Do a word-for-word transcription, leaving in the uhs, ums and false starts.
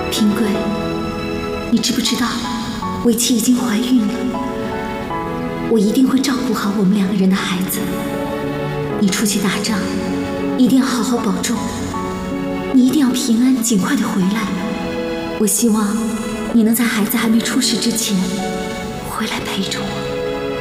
平贵，你知不知道，为妻已经怀孕了？我一定会照顾好我们两个人的孩子。你出去打仗，一定要好好保重。你一定要平安，尽快的回来。我希望你能在孩子还没出世之前回来陪着我。